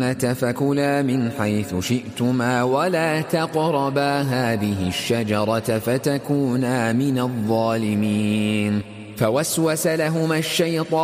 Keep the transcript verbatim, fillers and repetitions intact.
الجنة فكلا من حيث شئتما ولا تقربا هذه الشجرة فتكونا من الظالمين. فوسوس لهما الشيطان